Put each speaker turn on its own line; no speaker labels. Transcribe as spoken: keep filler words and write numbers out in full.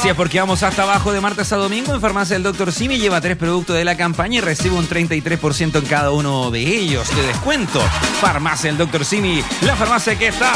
Así es, porque vamos hasta abajo de martes a domingo en Farmacia del doctor Simi. Lleva tres productos de la campaña y recibe un treinta y tres por ciento en cada uno de ellos de descuento. Farmacia del doctor Simi, la farmacia que está